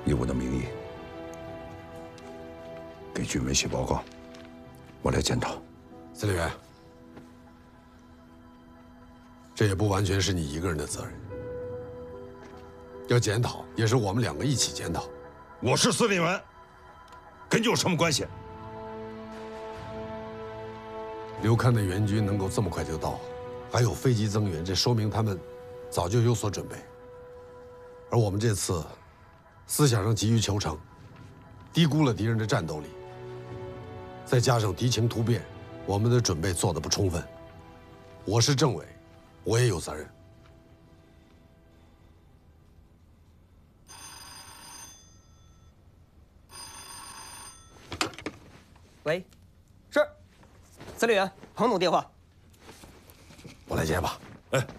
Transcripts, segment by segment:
以我的名义给军委写报告，我来检讨。 司令员，这也不完全是你一个人的责任。要检讨，也是我们两个一起检讨。 我是司令员，跟你有什么关系？ 刘戡的援军能够这么快就到，还有飞机增援，这说明他们早就有所准备。而我们这次思想上急于求成，低估了敌人的战斗力，再加上敌情突变，我们的准备做得不充分。我是政委，我也有责任。 喂，是，司令员，彭总电话。 我来接吧。哎，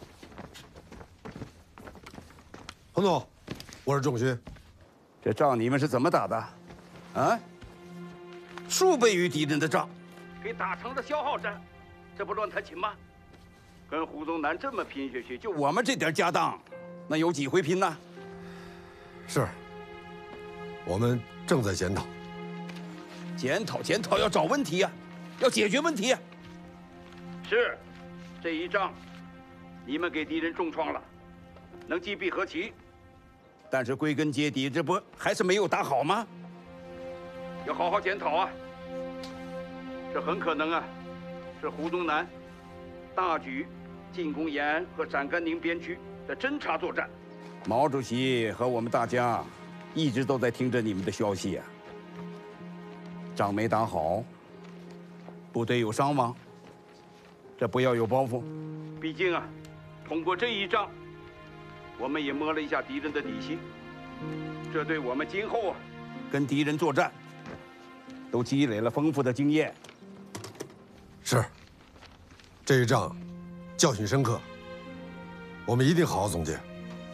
彭总，我是仲勋。 这仗你们是怎么打的？啊？数倍于敌人的仗，给打成了消耗战，这不乱弹琴吗？跟胡宗南这么拼下去，就我们这点家当，那有几回拼呢？ 是，我们正在检讨。 检讨要找问题呀，要解决问题呀。是，这一仗，你们给敌人重创了，能击毙何其？但是归根结底，这不还是没有打好吗？要好好检讨啊！这很可能啊，是胡宗南大举进攻延安和陕甘宁边区的侦察作战。毛主席和我们大家一直都在听着你们的消息啊。仗没打好，部队有伤亡，这不要有包袱。毕竟啊，通过这一仗，我们也摸了一下敌人的底细，这对我们今后啊跟敌人作战都积累了丰富的经验。 是，这一仗教训深刻，我们一定好好总结。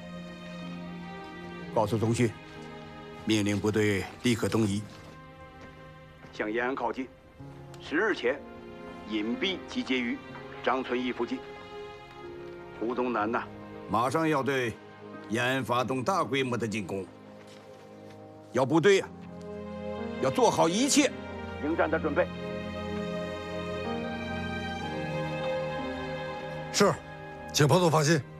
告诉宗训，命令部队立刻登移，向延安靠近，10日前隐蔽集结于张存义附近。胡宗南呐，马上要对延安发动大规模的进攻，要部队呀，要做好一切迎战的准备。 是，请彭总放心。